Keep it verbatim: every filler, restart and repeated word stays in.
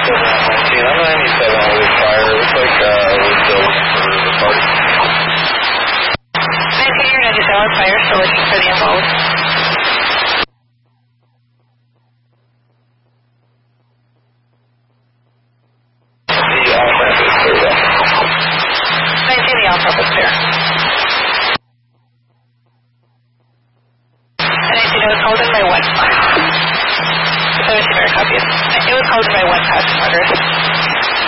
nineteen, I'm ninety-seven with fire. It looks like uh, we're still looking for the party. nineteen, you're ninety-seven with fire, still looking for the involved. The off-ramp is cleared up. nineteen, the off-ramp is clear. And nineteen, it was called in by one. seventeen, very copies. It was called in by one passing orders.